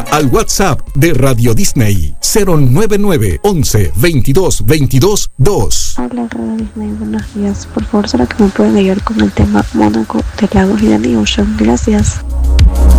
al WhatsApp de Radio Disney 099 11 22 22 2. Hola Radio Disney, buenos días. Por favor, ¿será que me pueden ayudar con el tema Mónaco de Lagos y Danny Ocean? Gracias.